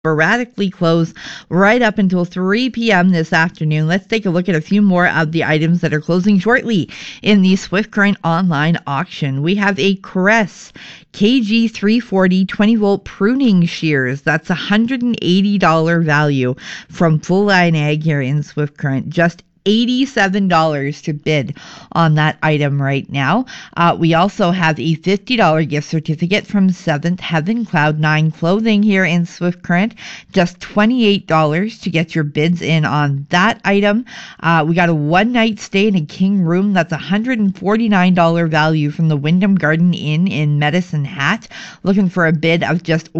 sporadically close right up until 3 p.m. this afternoon. Let's take a look at a few more of the items that are closing shortly in the Swift Current online auction. We have a Crest KG340 20-volt pruning shears. That's $180 value from Full Line Ag here in Swift Current. Just $87 to bid on that item right now. We also have a $50 gift certificate from Seventh Heaven Cloud 9 Clothing here in Swift Current. Just $28 to get your bids in on that item. We got a one-night stay in a king room. That's $149 value from the Wyndham Garden Inn in Medicine Hat. Looking for a bid of just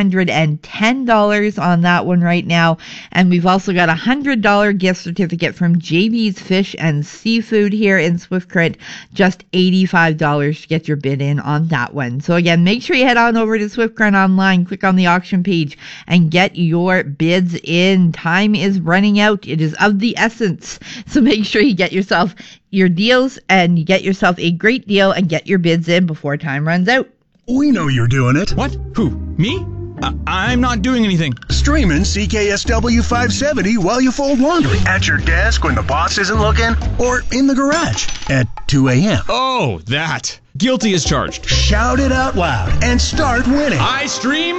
$110 on that one right now. And we've also got a $100 gift certificate from JB's Fish and Seafood here in Swift Current. Just $85 to get your bid in on that one. So again, make sure you head on over to Swift Current online, click on the auction page, and get your bids in. Time is running out. It is of the essence. So make sure you get yourself your deals and you get yourself a great deal and get your bids in before time runs out. We know you're doing it. What? Who? Me? I'm not doing anything. Streaming CKSW 570 while you fold laundry. At your desk when the boss isn't looking. Or in the garage at 2 a.m. Oh, that. Guilty as charged. Shout it out loud and start winning. I stream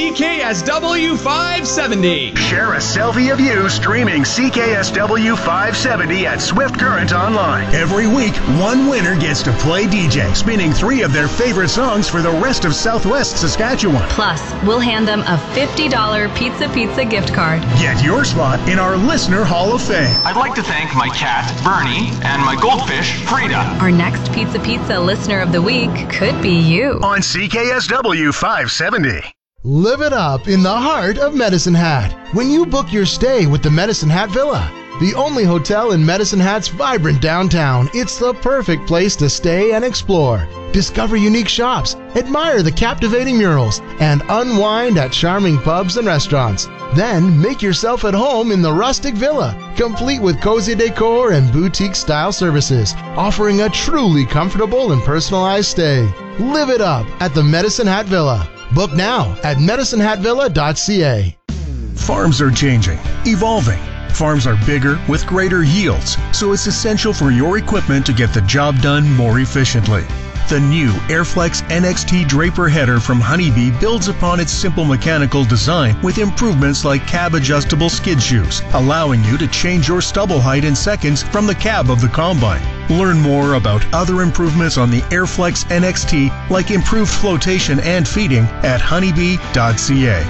CKSW 570. Share a selfie of you streaming CKSW 570 at Swift Current Online. Every week, one winner gets to play DJ, spinning 3 of their favorite songs for the rest of Southwest Saskatchewan. Plus, we'll hand them a $50 Pizza gift card. Get your spot in our Listener Hall of Fame. I'd like to thank my cat, Bernie, and my goldfish, Frida. Our next Pizza Listener of the Week could be you. On CKSW 570. Live it up in the heart of Medicine Hat when you book your stay with the Medicine Hat Villa. The only hotel in Medicine Hat's vibrant downtown, it's the perfect place to stay and explore. Discover unique shops, admire the captivating murals, and unwind at charming pubs and restaurants. Then make yourself at home in the rustic villa, complete with cozy decor and boutique-style services, offering a truly comfortable and personalized stay. Live it up at the Medicine Hat Villa. Book now at medicinehatvilla.ca. Farms are changing, evolving. Farms are bigger with greater yields, so it's essential for your equipment to get the job done more efficiently. The new Airflex NXT Draper header from Honeybee builds upon its simple mechanical design with improvements like cab-adjustable skid shoes, allowing you to change your stubble height in seconds from the cab of the combine. Learn more about other improvements on the Airflex NXT, like improved flotation and feeding, at honeybee.ca.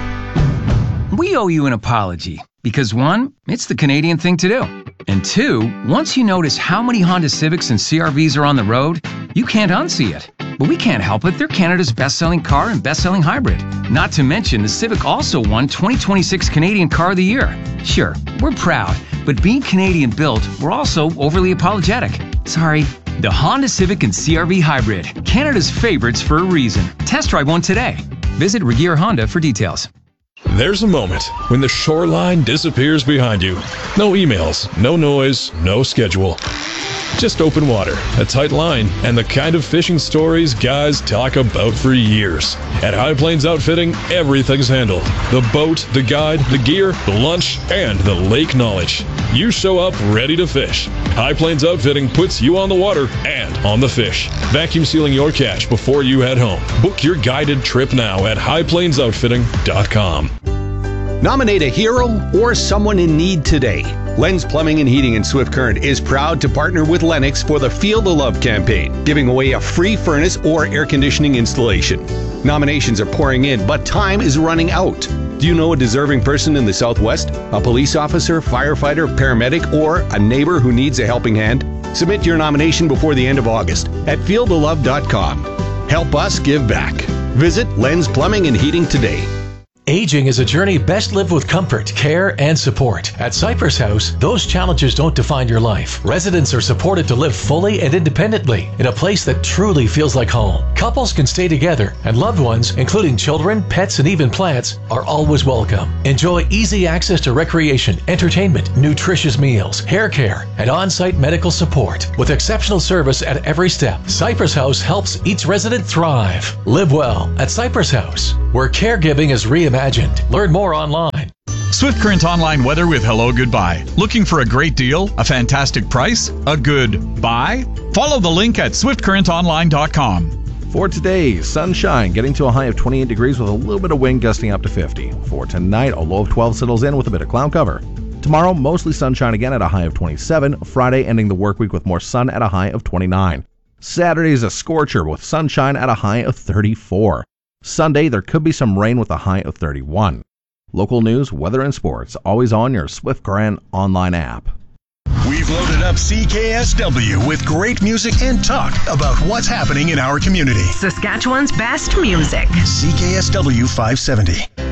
We owe you an apology because 1, it's the Canadian thing to do. And 2, once you notice how many Honda Civics and CR-Vs are on the road, you can't unsee it. But we can't help it. They're Canada's best-selling car and best-selling hybrid. Not to mention, the Civic also won 2026 Canadian Car of the Year. Sure, we're proud, but being Canadian-built, we're also overly apologetic. Sorry. The Honda Civic and CR-V Hybrid, Canada's favorites for a reason. Test drive one today. Visit Regier Honda for details. There's a moment when the shoreline disappears behind you. No emails, no noise, no schedule. Just open water, a tight line, and the kind of fishing stories guys talk about for years. At High Plains Outfitting, everything's handled. The boat, the guide, the gear, the lunch, and the lake knowledge. You show up ready to fish. High Plains Outfitting puts you on the water and on the fish. Vacuum sealing your catch before you head home. Book your guided trip now at highplainsoutfitting.com. Nominate a hero or someone in need today. Lenz Plumbing and Heating in Swift Current is proud to partner with Lennox for the Feel the Love campaign, giving away a free furnace or air conditioning installation. Nominations are pouring in, but time is running out. Do you know a deserving person in the Southwest? A police officer, firefighter, paramedic, or a neighbor who needs a helping hand? Submit your nomination before the end of August at feelthelove.com. Help us give back. Visit Lenz Plumbing and Heating today. Aging is a journey best lived with comfort, care, and support. At Cypress House, those challenges don't define your life. Residents are supported to live fully and independently in a place that truly feels like home. Couples can stay together, and loved ones, including children, pets, and even plants, are always welcome. Enjoy easy access to recreation, entertainment, nutritious meals, hair care, and on-site medical support. With exceptional service at every step, Cypress House helps each resident thrive. Live well at Cypress House. where caregiving is reimagined. Learn more online. Swift Current Online weather with Hello Goodbye. Looking for a great deal? A fantastic price? A good buy? Follow the link at swiftcurrentonline.com. For today, sunshine getting to a high of 28 degrees with a little bit of wind gusting up to 50. For tonight, a low of 12 settles in with a bit of cloud cover. Tomorrow, mostly sunshine again at a high of 27. Friday, ending the work week with more sun at a high of 29. Saturday is a scorcher with sunshine at a high of 34. Sunday, there could be some rain with a high of 31. Local news, weather, and sports, always on your Swift Current online app. We've loaded up CKSW with great music and talk about what's happening in our community. Saskatchewan's best music. CKSW 570.